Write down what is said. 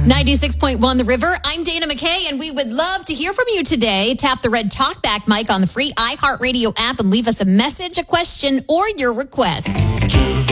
96.1 The River. I'm Dana McKay, and we would love to hear from you today. Tap the red talkback mic on the free iHeartRadio app and leave us a message, a question, or your request.